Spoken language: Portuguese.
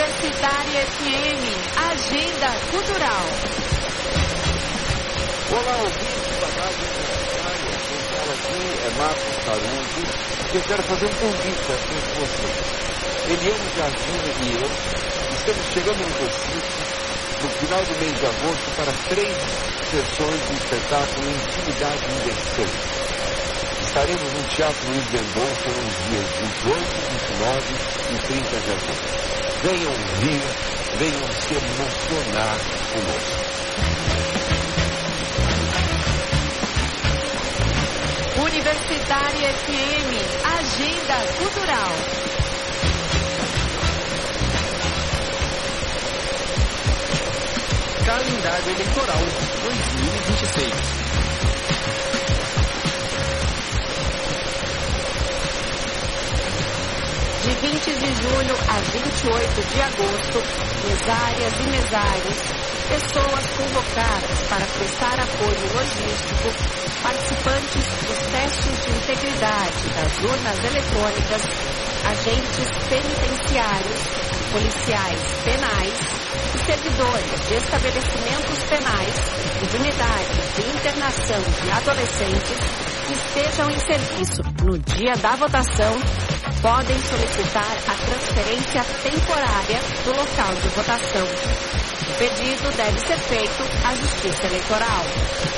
Universitária FM, Agenda Cultural. Olá, ouvintes da Rádio Universitária. Quem fala aqui é Marcos Caruso, e eu quero fazer um convite a todos vocês. Eliane Jardim e eu estamos chegando no Recife no final do mês de agosto para 3 sessões do espetáculo Intimidade Indecente. Estaremos no Teatro Luiz Mendonça nos dias 28, 29 e 30 de agosto. Venham rir, venham se emocionar conosco. Universitária FM, Agenda Cultural. Calendário Eleitoral 2026. De 20 de julho a 28 de agosto, mesárias e mesários, pessoas convocadas para prestar apoio logístico, participantes dos testes de integridade das urnas eletrônicas, agentes penitenciários, policiais penais e servidores de estabelecimentos penais e de unidades de internação de adolescentes que estejam em serviço no dia da votação podem solicitar a transferência temporária do local de votação. O pedido deve ser feito à Justiça Eleitoral.